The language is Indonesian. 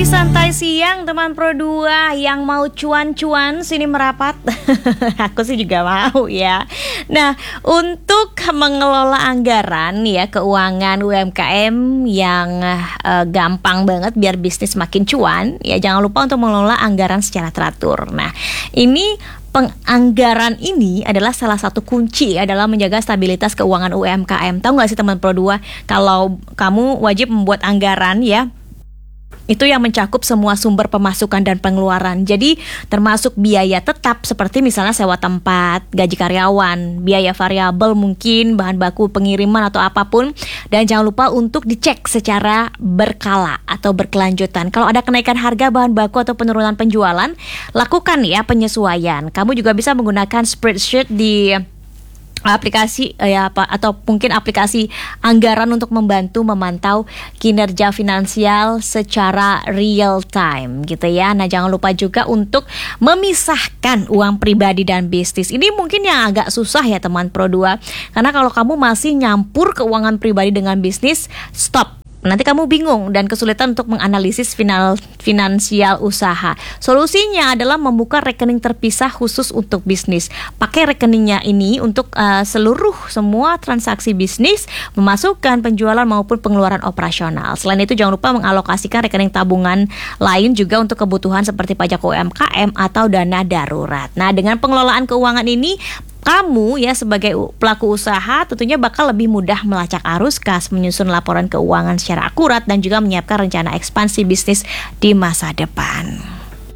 Santai siang teman Pro 2 yang mau cuan-cuan sini merapat. Aku sih juga mau ya. Nah, untuk mengelola anggaran ya keuangan UMKM yang gampang banget biar bisnis makin cuan, ya jangan lupa untuk mengelola anggaran secara teratur. Nah, ini penganggaran ini adalah salah satu kunci adalah menjaga stabilitas keuangan UMKM. Tahu nggak sih teman Pro 2, kalau kamu wajib membuat anggaran ya, itu yang mencakup semua sumber pemasukan dan pengeluaran. Jadi termasuk biaya tetap seperti misalnya sewa tempat, gaji karyawan, biaya variabel mungkin bahan baku pengiriman atau apapun. Dan jangan lupa untuk dicek secara berkala atau berkelanjutan. Kalau ada kenaikan harga bahan baku atau penurunan penjualan, lakukan ya penyesuaian. Kamu juga bisa menggunakan spreadsheet di aplikasi atau mungkin aplikasi anggaran untuk membantu memantau kinerja finansial secara real time gitu ya. Nah, jangan lupa juga untuk memisahkan uang pribadi dan bisnis. Ini mungkin yang agak susah ya teman Pro 2. Karena kalau kamu masih nyampur keuangan pribadi dengan bisnis, stop. Nanti kamu bingung dan kesulitan untuk menganalisis finansial usaha. Solusinya adalah membuka rekening terpisah khusus untuk bisnis. Pakai rekeningnya ini untuk semua transaksi bisnis, pemasukan, penjualan maupun pengeluaran operasional. Selain itu jangan lupa mengalokasikan rekening tabungan lain juga untuk kebutuhan seperti pajak UMKM atau dana darurat. Nah, dengan pengelolaan keuangan ini, kamu ya sebagai pelaku usaha tentunya bakal lebih mudah melacak arus kas, menyusun laporan keuangan secara akurat dan juga menyiapkan rencana ekspansi bisnis di masa depan.